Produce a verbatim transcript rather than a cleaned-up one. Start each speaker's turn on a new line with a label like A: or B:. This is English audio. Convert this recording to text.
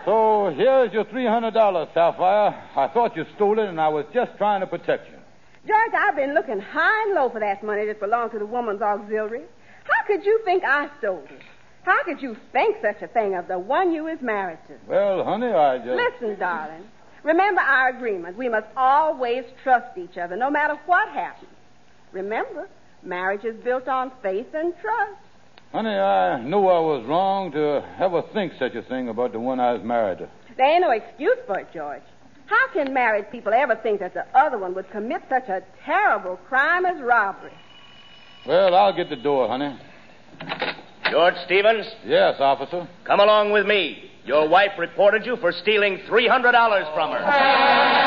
A: So here's your three hundred dollars, Sapphire. I thought you stole it, and I was just trying to protect you.
B: George, I've been looking high and low for that money that belonged to the woman's auxiliary. How could you think I stole it? How could you think such a thing of the one you was married to?
A: Well, honey, I just...
B: Listen, darling. Remember our agreement. We must always trust each other, no matter what happens. Remember, marriage is built on faith and trust.
A: Honey, I knew I was wrong to ever think such a thing about the one I was married to.
B: There ain't no excuse for it, George. How can married people ever think that the other one would commit such a terrible crime as robbery?
A: Well, I'll get the door, honey.
C: George Stevens?
A: Yes, officer.
C: Come along with me. Your wife reported you for stealing three hundred dollars from her.